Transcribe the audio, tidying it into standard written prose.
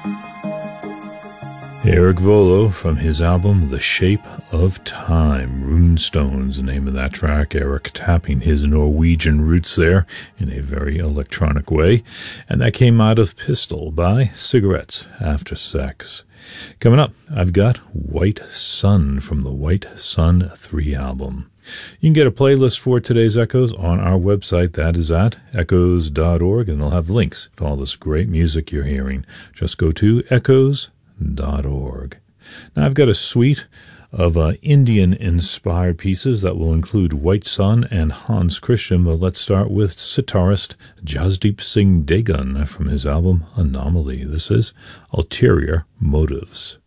Eric Volo from his album The Shape of Time. Runestones, the name of that track. Eric tapping his Norwegian roots there in a very electronic way. And that came out of Pistol by Cigarettes After Sex. Coming up, I've got White Sun from the White Sun 3 album. You can get a playlist for today's Echoes on our website. That is at echoes.org, and they'll have links to all this great music you're hearing. Just go to echoes.org. Now I've got a suite of Indian-inspired pieces that will include White Sun and Hans Christian, but let's start with sitarist Jasdeep Singh Degan from his album Anomaly. This is Ulterior Motives.